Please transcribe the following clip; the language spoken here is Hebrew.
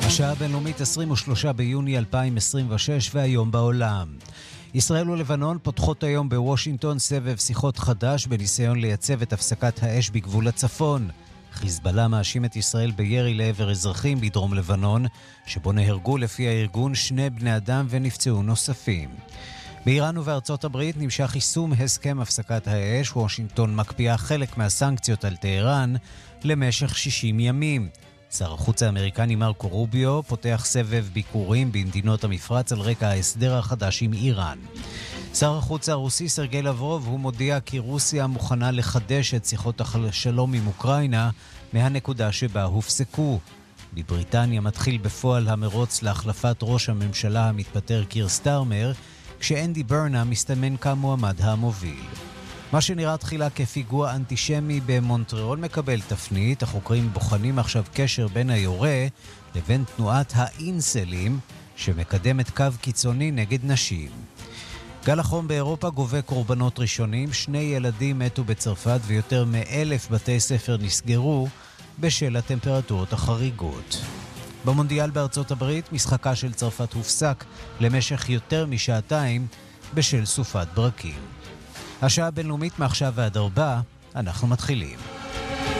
השעה הבינלאומית 23 ביוני 2026 והיום בעולם. ישראל ולבנון פותחות היום בוושינגטון סבב שיחות חדש בניסיון לייצב את הפסקת האש בגבול הצפון. חיזבאללה מאשים את ישראל בירי לעבר אזרחים בדרום לבנון, שבו נהרגו לפי הארגון 2 בני אדם ונפצעו נוספים. באיראן ובארצות הברית נמשך יישום הסכם הפסקת האש. וושינגטון מקפיאה חלק מהסנקציות על טהרן למשך 60 ימים. שר החוץ האמריקני מרקו רוביו פותח סבב ביקורים במדינות המפרץ על רקע ההסדר החדש עם איראן. שר החוץ הרוסי סרגי לברוב הוא מודיע כי רוסיה מוכנה לחדש את שיחות השלום עם אוקראינה מהנקודה שבה הופסקו. בבריטניה מתחיל בפועל המרוץ להחלפת ראש הממשלה המתפטר קיר סטארמר, כשאנדי ברנאם מסתמן כמועמד המוביל. מה שנראה תחילה כפיגוע אנטישמי במונטריאול מקבל תפנית. החוקרים בוחנים עכשיו קשר בין היורה לבין תנועת האינסלים שמקדמת קו קיצוני נגד נשים. גל החום באירופה גובה קורבנות ראשונים. 2 ילדים מתו בצרפת ויותר מ1,000 בתי ספר נסגרו בשל הטמפרטורות החריגות. במונדיאל בארצות הברית משחקה של צרפת הופסק למשך יותר משעתיים בשל סופת ברקים. השעה הבינלאומית מעכשיו ועד 4, אנחנו מתחילים.